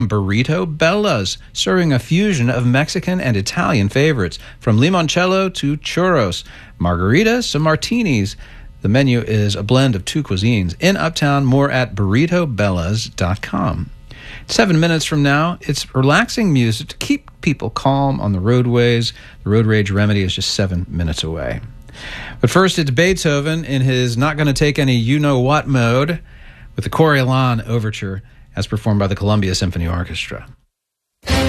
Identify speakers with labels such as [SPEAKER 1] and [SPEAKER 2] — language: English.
[SPEAKER 1] Burrito Bella's, serving a fusion of Mexican and Italian favorites, from limoncello to churros, margaritas to martinis. The menu is a blend of two cuisines. In Uptown, more at burritobellas.com. 7 minutes from now, it's relaxing music to keep people calm on the roadways. The Road Rage Remedy is just 7 minutes away. But first, it's Beethoven in his not going to take any you-know-what mode with the Coriolan Overture, as performed by the Columbia Symphony Orchestra.